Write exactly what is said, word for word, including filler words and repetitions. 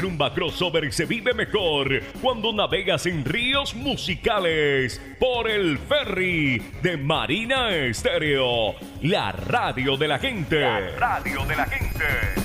rumba crossover se vive mejor cuando navegas en ríos musicales por el ferry de Marina Estéreo, la radio de la gente. La radio de la gente.